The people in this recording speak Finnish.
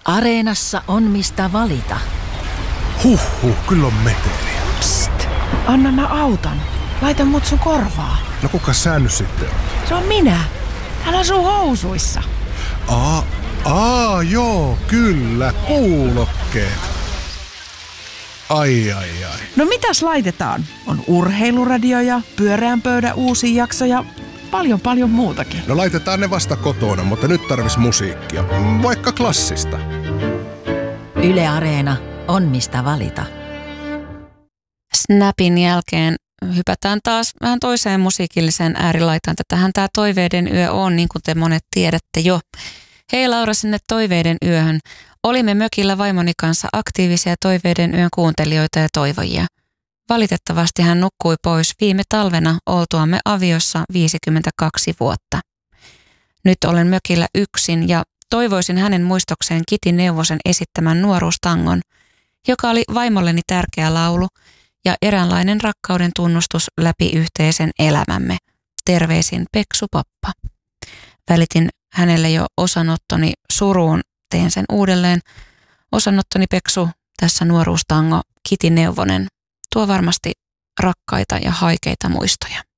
Areenassa on mistä valita. Huhhuh, kyllä on meteliä. Psst, anna mä autan. Laita mut sun korvaa. No kuka sä nyt sitten on? Se on minä. Täällä on sun housuissa. Joo, kyllä, kuulokkeet. Ai. No mitäs laitetaan? On urheiluradio ja pyöreän pöydän uusi jakso ja paljon muutakin. No laitetaan ne vasta kotona, mutta nyt tarvis musiikkia. Vaikka klassista. Yle Areena on mistä valita. Snapin jälkeen hypätään taas vähän toiseen musiikilliseen äärilaitaan. Tätähän tämä Toiveiden yö on, niin kuin te monet tiedätte jo. Hei Laura sinne Toiveiden yöhön. Olimme mökillä vaimoni kanssa aktiivisia Toiveiden yön kuuntelijoita ja toivojia. Valitettavasti hän nukkui pois viime talvena oltuamme aviossa 52 vuotta. Nyt olen mökillä yksin ja toivoisin hänen muistokseen Kiti Neuvosen esittämän nuoruustangon, joka oli vaimolleni tärkeä laulu ja eräänlainen rakkauden tunnustus läpi yhteisen elämämme. Terveisin Peksu Pappa. Välitin hänelle jo osanottoni suruun, teen sen uudelleen. Osanottoni Peksu, tässä nuoruustango Kiti Neuvonen, tuo varmasti rakkaita ja haikeita muistoja.